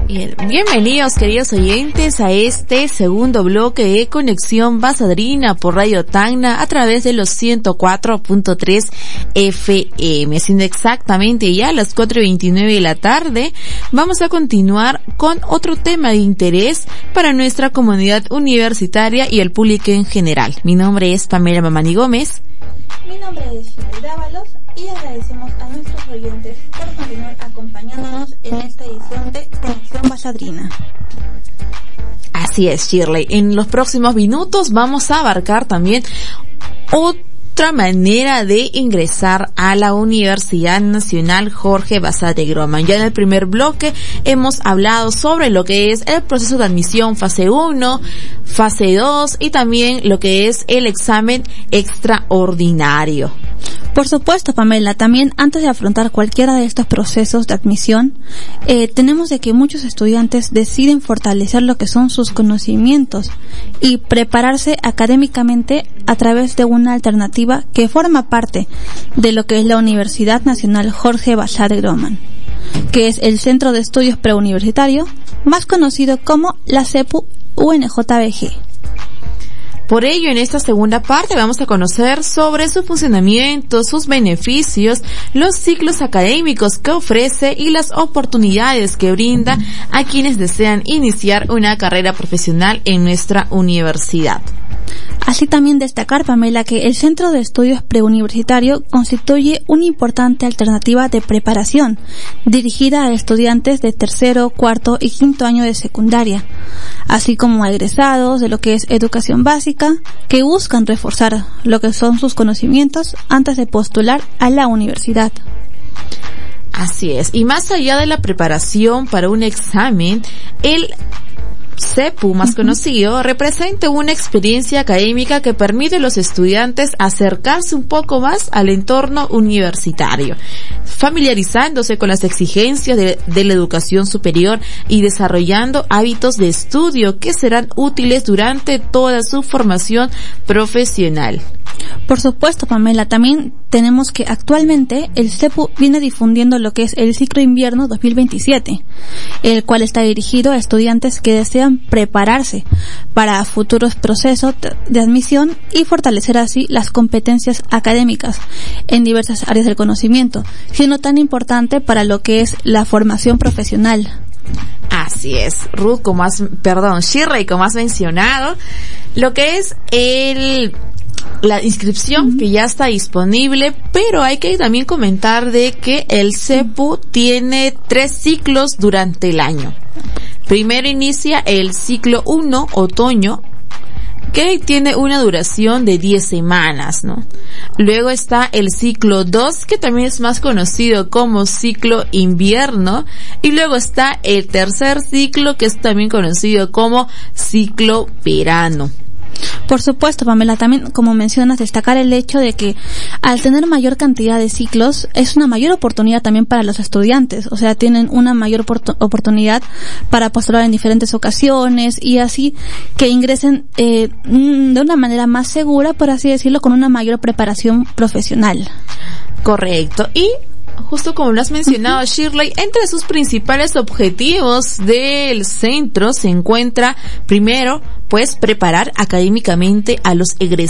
Bien, bienvenidos queridos oyentes a este segundo bloque de Conexión Basadrina por Radio Tacna a través de los 104.3 FM. Siendo exactamente ya las 4:29 de la tarde, vamos a continuar con otro tema de interés para nuestra comunidad universitaria y el público en general. Mi nombre es Pamela Mamani Gómez. Mi nombre es Shirley Dávalos y agradecemos a nuestros oyentes por continuar acompañándonos en esta edición de Conexión Basadrina. Así es, Shirley. En los próximos minutos vamos a abarcar también otra manera de ingresar a la Universidad Nacional Jorge Basadre Groman. Ya en el primer bloque hemos hablado sobre lo que es el proceso de admisión fase 1, fase 2 y también lo que es el examen extraordinario. Por supuesto, Pamela, también antes de afrontar cualquiera de estos procesos de admisión, tenemos de que muchos estudiantes deciden fortalecer lo que son sus conocimientos y prepararse académicamente a través de una alternativa que forma parte de lo que es la Universidad Nacional Jorge Basadre Groman, que es el Centro de Estudios Preuniversitario, más conocido como la CEPU UNJBG. Por ello, en esta segunda parte vamos a conocer sobre su funcionamiento, sus beneficios, los ciclos académicos que ofrece y las oportunidades que brinda a quienes desean iniciar una carrera profesional en nuestra universidad. Así también destacar, Pamela, que el Centro de Estudios Preuniversitario constituye una importante alternativa de preparación dirigida a estudiantes de tercero, cuarto y quinto año de secundaria, así como a egresados de lo que es educación básica que buscan reforzar lo que son sus conocimientos antes de postular a la universidad. Así es, y más allá de la preparación para un examen, el CEPU, más conocido, representa una experiencia académica que permite a los estudiantes acercarse un poco más al entorno universitario, familiarizándose con las exigencias de la educación superior y desarrollando hábitos de estudio que serán útiles durante toda su formación profesional. Por supuesto, Pamela, también tenemos que actualmente el CEPU viene difundiendo lo que es el ciclo invierno 2027, el cual está dirigido a estudiantes que desean prepararse para futuros procesos de admisión y fortalecer así las competencias académicas en diversas áreas del conocimiento, siendo tan importante para lo que es la formación profesional. Así es, Shirley, como has mencionado, lo que es la inscripción que ya está disponible, pero hay que también comentar de que el CEPU tiene 3 ciclos durante el año. Primero inicia el ciclo 1, otoño, que tiene una duración de 10 semanas, ¿no? Luego está el ciclo 2, que también es más conocido como ciclo invierno, y luego está el tercer ciclo, que es también conocido como ciclo verano. Por supuesto, Pamela, también, como mencionas, destacar el hecho de que al tener mayor cantidad de ciclos es una mayor oportunidad también para los estudiantes, o sea, tienen una mayor oportunidad para postular en diferentes ocasiones y así que ingresen de una manera más segura, por así decirlo, con una mayor preparación profesional. Correcto. Y justo como lo has mencionado, Shirley, entre sus principales objetivos del centro se encuentra, primero, pues preparar académicamente a los egresados